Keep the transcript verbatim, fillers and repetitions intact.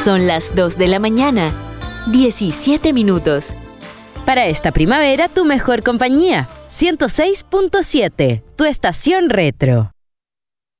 Son las dos de la mañana, diecisiete minutos. Para esta primavera, tu mejor compañía. ciento seis punto siete, tu estación retro.